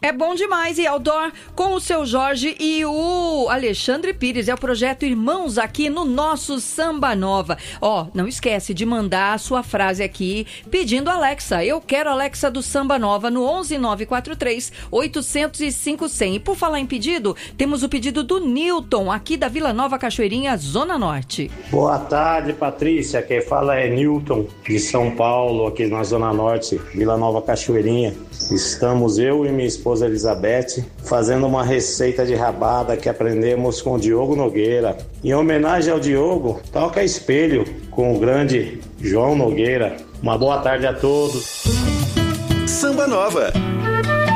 É bom demais, e outdoor com o seu Jorge e o Alexandre Pires. É o projeto Irmãos aqui no nosso Samba Nova. Ó, não esquece de mandar a sua frase aqui pedindo Alexa. Eu quero Alexa do Samba Nova no 11943 805 100. E por falar em pedido, temos o pedido do Newton, aqui da Vila Nova Cachoeirinha, Zona Norte. Boa tarde, Patrícia. Quem fala é Newton, de São Paulo, aqui na Zona Norte, Vila Nova Cachoeirinha. Estamos eu e minha esposa Elizabeth fazendo uma receita de rabada que aprendemos com o Diogo Nogueira. Em homenagem ao Diogo, toca Espelho com o grande João Nogueira. Uma boa tarde a todos. Samba Nova.